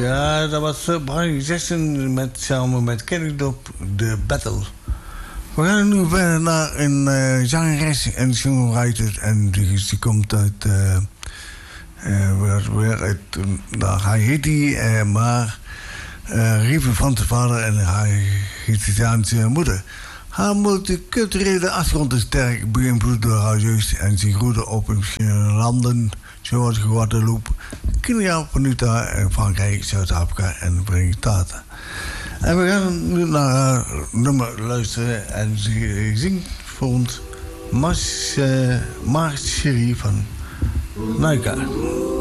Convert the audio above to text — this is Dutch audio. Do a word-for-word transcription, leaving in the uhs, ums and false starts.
Ja, dat was uh, Brian Jackson met, samen met Kenny Dop, The Battle. We gaan nu verder naar een uh, zangeres en songwriter. En die, die komt uit, uh, uh, weer, weer uit uh, Haiti, uh, maar uh, Rieve van zijn vader en haar Haitiaanse moeder. Haar multiculturele achtergrond is sterk beïnvloed door haar jeugd en ze groeide op in verschillende landen, zoals Guadeloupe, Kenia, Vanuatu, Frankrijk, Zuid-Afrika en de Verenigde Staten. En we gaan nu naar haar nummer luisteren en ze zingt voor ons Mars, uh, Mars Cherie van Naika.